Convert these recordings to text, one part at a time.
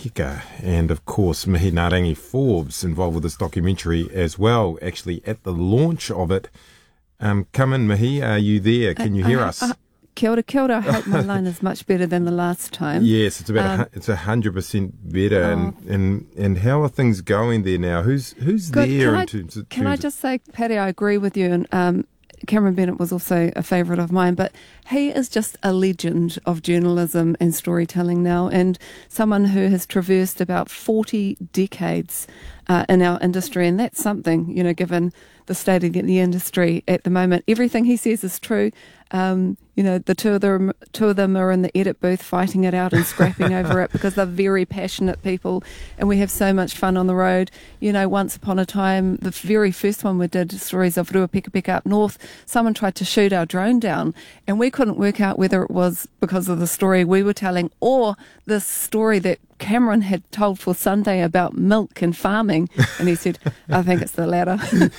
Ahika, and of course Mihi Narangi Forbes involved with this documentary as well, actually at the launch of it. Come in, Mihi, are you there? Can you hear us? Kia ora, kia ora. I hope my line is much better than the last time. Yes, it's about it's 100% better. And how are things going there now? Who's Good. there? Can I just say, Paddy, I agree with you, and Cameron Bennett was also a favourite of mine, but he is just a legend of journalism and storytelling now, and someone who has traversed about 40 decades in our industry, and that's something, given the state of the industry at the moment. Everything he says is true. The two of them are in the edit booth fighting it out and scrapping over it because they're very passionate people, and we have so much fun on the road. Once upon a time, the very first one we did, Stories of Ruapekapeka up north, someone tried to shoot our drone down, and we couldn't work out whether it was because of the story we were telling or the story that Cameron had told for Sunday about milk and farming, and he said, I think it's the latter.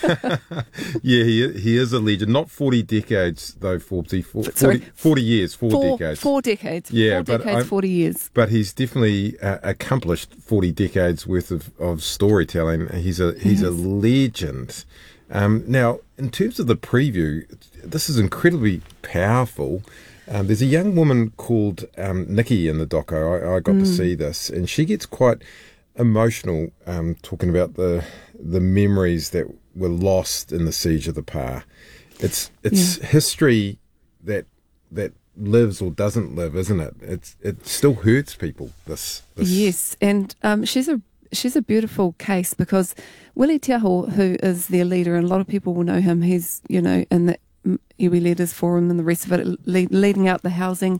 Yeah, he is a legend. Not 40 decades, though, Forbesy. 40 years, four decades. 4 decades. Yeah, 4 decades, 40 years. But he's definitely accomplished 40 decades worth of storytelling. He's a legend. Now, in terms of the preview, this is incredibly powerful. There's a young woman called Nikki in the doco. I got to see this, and she gets quite emotional talking about the memories that were lost in the siege of the Pa. It's history that lives or doesn't live, isn't it? It still hurts people. This. Yes, and she's a beautiful case because Willie Tiaho, who is their leader, and a lot of people will know him. He's in the iwi Leaders Forum and the rest of it, leading out the housing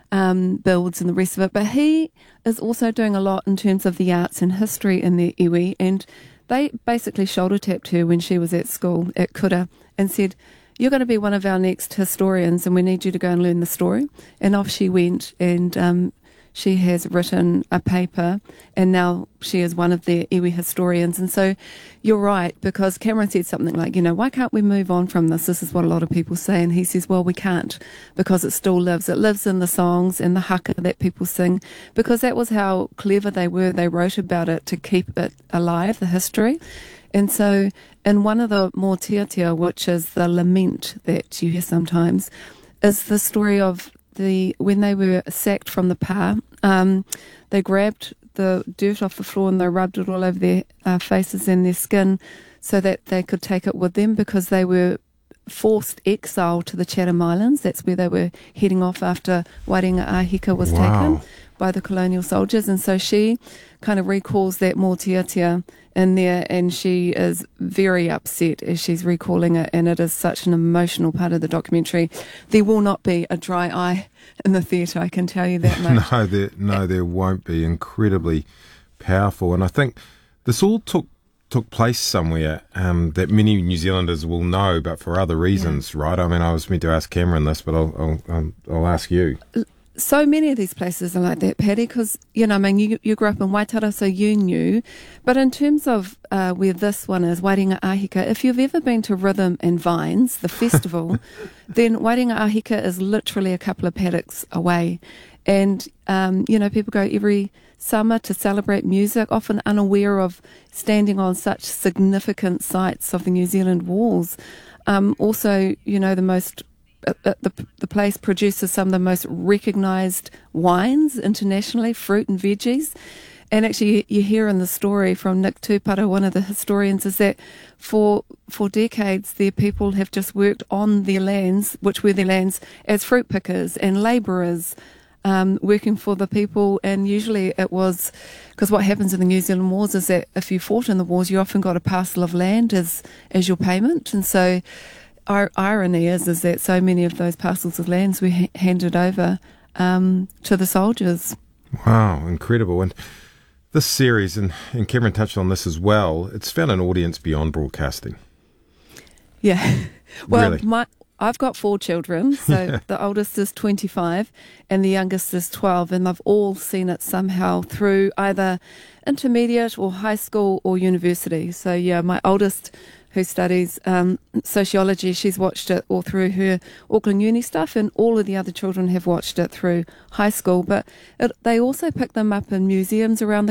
builds and the rest of it. But he is also doing a lot in terms of the arts and history in the iwi, and they basically shoulder tapped her when she was at school at Kura and said, you're going to be one of our next historians and we need you to go and learn the story. And off she went, and she has written a paper, and now she is one of their iwi historians. And so you're right, because Cameron said something like, why can't we move on from this? This is what a lot of people say. And he says, well, we can't, because it still lives. It lives in the songs and the haka that people sing, because that was how clever they were. They wrote about it to keep it alive, the history. And so in one of the more tiatia, which is the lament that you hear sometimes, is the story of when they were sacked from the Pa, they grabbed the dirt off the floor and they rubbed it all over their faces and their skin so that they could take it with them, because they were forced exile to the Chatham Islands. That's where they were heading off after Wairinga Ahika was taken by the colonial soldiers. And so she kind of recalls that more tiatia in there, and she is very upset as she's recalling it, and it is such an emotional part of the documentary. There will not be a dry eye in the theatre, I can tell you that much. There won't be. Incredibly powerful. And I think this all took place somewhere that many New Zealanders will know, but for other reasons, right? I mean, I was meant to ask Cameron this, but I'll ask you. So many of these places are like that, Paddy, because, you grew up in Waitara, so you knew. But in terms of where this one is, Wairinga Ahika, if you've ever been to Rhythm and Vines, the festival, then Wairinga Ahika is literally a couple of paddocks away. And, people go every summer to celebrate music, often unaware of standing on such significant sites of the New Zealand walls. Also, the place produces some of the most recognised wines internationally, fruit and veggies. And actually, you hear in the story from Nick Tupara, one of the historians, is that for decades, their people have just worked on their lands, which were their lands, as fruit pickers and labourers, working for the people. And usually it was, because what happens in the New Zealand wars is that if you fought in the wars, you often got a parcel of land as your payment. And so our irony is that so many of those parcels of lands were handed over to the soldiers. Wow, incredible. And this series, and Cameron touched on this as well, it's found an audience beyond broadcasting. Yeah. Well, really? I've got 4 children, so the oldest is 25 and the youngest is 12, and they've all seen it somehow through either intermediate or high school or university. So yeah, my oldest, who studies sociology, she's watched it all through her Auckland Uni stuff, and all of the other children have watched it through high school. But they also pick them up in museums around the